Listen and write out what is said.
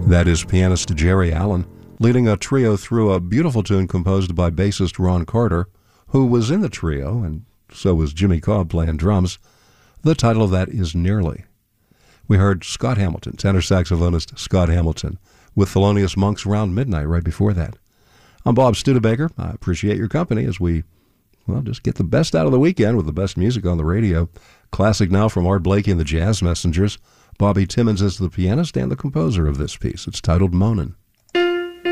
That is pianist Jerry Allen leading a trio through a beautiful tune composed by bassist Ron Carter, who was in the trio, and so was Jimmy Cobb playing drums. The title of that is Nearly. We heard Scott Hamilton, tenor saxophonist Scott Hamilton, with Thelonious Monk's Round Midnight right before that. I'm Bob Studebaker. I appreciate your company as we, just get the best out of the weekend with the best music on the radio. Classic now from Art Blakey and the Jazz Messengers. Bobby Timmons is the pianist and the composer of this piece. It's titled Moanin'.